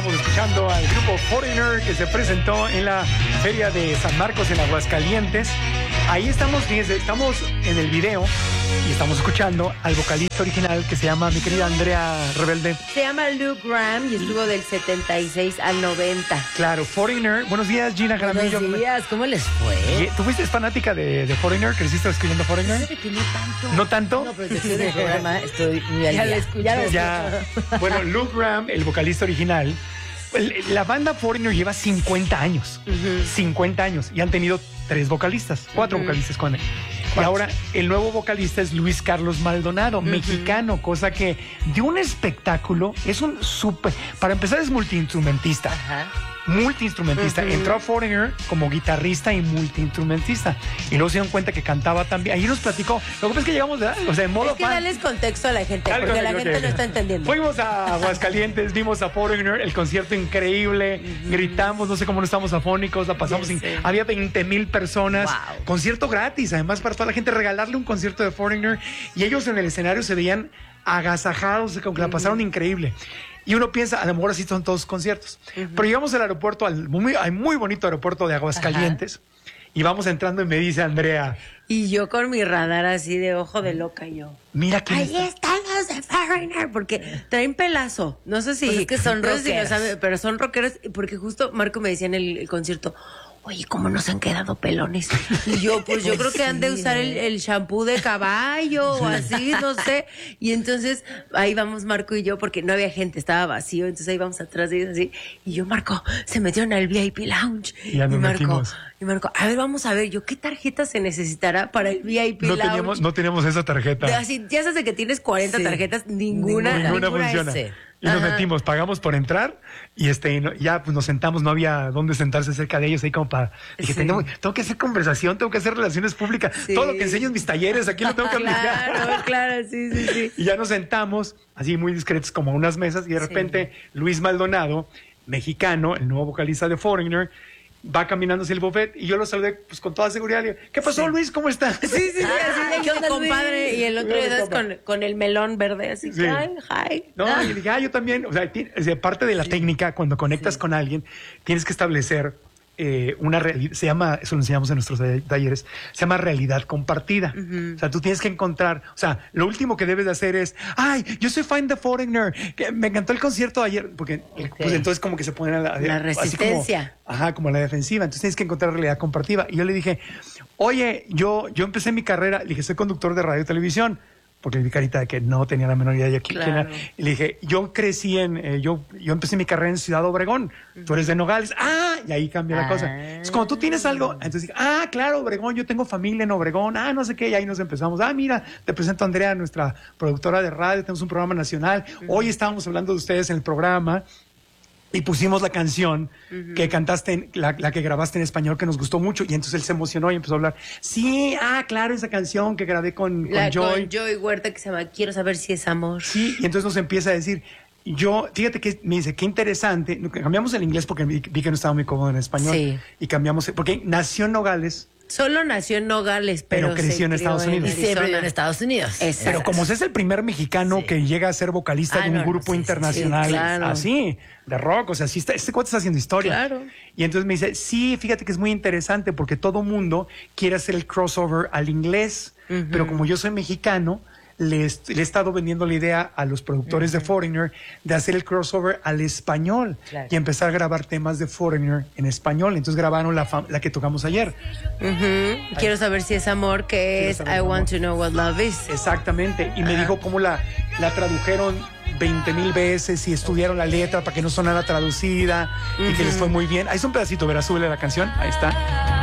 Estamos escuchando al grupo Foreigner que se presentó en la Feria de San Marcos en Aguascalientes. Ahí estamos, fíjense, estamos en el video y estamos escuchando al vocalista original que se llama mi querida Andrea Rebelde. Se llama Luke Graham y estuvo del 76 al 90. Claro, Foreigner. Buenos días, Gina Jaramillo. Buenos días, ¿cómo les fue? ¿Tú fuiste fanática de Foreigner? ¿Creciste escuchando Foreigner? Fíjate que no tanto. ¿No tanto? No, pero después del programa estoy muy al día. Ya. Bueno, Luke Graham, el vocalista original, la banda Foreigner lleva 50 años. 50 años. Y han tenido 4 vocalistas con él. Y ahora el nuevo vocalista es Luis Carlos Maldonado, mexicano, cosa que de un espectáculo es un súper... Para empezar es multiinstrumentista. Multiinstrumentista. Entró a Foreigner como guitarrista y multiinstrumentista. Y luego se dieron cuenta que cantaba también. Ahí nos platicó. Lo que pasa es que llegamos, o sea, en modo Es que fan. darles contexto a la gente, porque la gente no está entendiendo. Fuimos a Aguascalientes, vimos a Foreigner, el concierto increíble, gritamos, no sé cómo no estamos afónicos, la pasamos, había 20,000 personas, concierto gratis, además para toda la gente, regalarle un concierto de Foreigner, y ellos en el escenario se veían agasajados, como que la pasaron increíble. Y uno piensa, a lo mejor así son todos los conciertos. Pero llegamos al aeropuerto, al muy bonito aeropuerto de Aguascalientes, y vamos entrando y me dice Andrea. Y yo con mi radar así de ojo de loca, yo. Mira quién ahí están los de Foreigner, porque traen pelazo. No sé si... Pues es que son rockeros. Si lo saben, pero son rockeros, porque justo Marco me decía en el concierto... Oye, ¿cómo nos han quedado pelones? Y yo, pues yo creo que han de usar el shampoo de caballo o así, no sé. Y entonces ahí vamos Marco y yo, porque no había gente, estaba vacío. Entonces ahí vamos atrás de ellos así. Y yo, Marco, se metieron al VIP Lounge. Y Marco, a ver, vamos a ver, ¿qué tarjeta se necesitará para el VIP Lounge? No teníamos esa tarjeta. Así, ya sabes que tienes 40 tarjetas, ninguna funciona. Y nos metimos, pagamos por entrar y ya pues nos sentamos, no había dónde sentarse cerca de ellos, ahí como para... Dije, tengo que hacer conversación, tengo que hacer relaciones públicas, todo lo que enseño en mis talleres, aquí lo tengo que aplicar. Claro, sí. Y ya nos sentamos, así muy discretos, como a unas mesas, y de repente Luis Maldonado, mexicano, el nuevo vocalista de Foreigner, va caminando hacia el buffet y yo lo saludé pues con toda seguridad. Le digo, ¿qué pasó, Luis? ¿Cómo estás? Sí, así de ¿qué onda, compadre? Y el otro con el melón verde, así, hi. No, y dije, yo también, o sea, parte de la técnica, cuando conectas con alguien, tienes que establecer una realidad, eso lo enseñamos en nuestros talleres, se llama realidad compartida. O sea, tú tienes que encontrar, o sea, lo último que debes de hacer es, yo soy fan de Foreigner, que me encantó el concierto de ayer, porque pues entonces como que se ponen a la resistencia. Como a la defensiva, entonces tienes que encontrar realidad compartida. Y yo le dije, oye, yo empecé mi carrera, le dije, soy conductor de radio y televisión, porque le vi carita de que no tenía la menor idea de quién era. Y le dije, yo crecí yo empecé mi carrera en Ciudad Obregón, tú eres de Nogales, y ahí cambia la cosa. Es como tú tienes algo, entonces dije, claro, Obregón, yo tengo familia en Obregón, no sé qué, y ahí nos empezamos, mira, te presento a Andrea, nuestra productora de radio, tenemos un programa nacional, hoy estábamos hablando de ustedes en el programa, y pusimos la canción que cantaste, la que grabaste en español, que nos gustó mucho. Y entonces él se emocionó y empezó a hablar. Sí, claro, esa canción que grabé con Joy. Con Joy Huerta, que se llama Quiero saber si es amor. Sí, y entonces nos empieza a decir, fíjate que me dice, qué interesante. Cambiamos el inglés porque vi que no estaba muy cómodo en español. Sí. Y cambiamos, porque nació en Nogales. Solo nació en Nogales, pero creció en Estados Unidos. Y siempre vivió en Estados Unidos. Pero como es el primer mexicano que llega a ser vocalista de un grupo internacional, así, de rock, o sea, este cuate está haciendo historia. Claro. Y entonces me dice, sí, fíjate que es muy interesante porque todo mundo quiere hacer el crossover al inglés, pero como yo soy mexicano, le he estado vendiendo la idea a los productores de Foreigner de hacer el crossover al español y empezar a grabar temas de Foreigner en español. Entonces grabaron la que tocamos ayer. Quiero saber si es amor, que es I Want to Know What Love Is. Exactamente. Y me dijo cómo la tradujeron 20,000 veces y estudiaron la letra para que no sonara traducida y que les fue muy bien. Ahí es un pedacito, verás, súbele la canción. Ahí está.